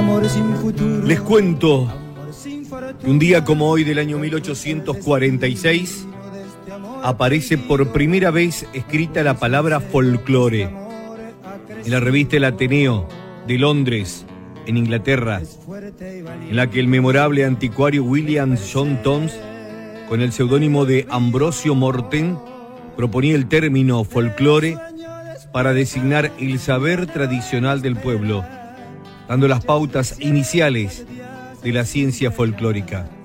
Les cuento que un día como hoy del año 1846 aparece por primera vez escrita la palabra folclore en la revista El Ateneo de Londres, en Inglaterra, en la que el memorable anticuario William John Toms, con el seudónimo de Ambrosio Morten, proponía el término folclore para designar el saber tradicional del pueblo, dando las pautas iniciales de la ciencia folclórica.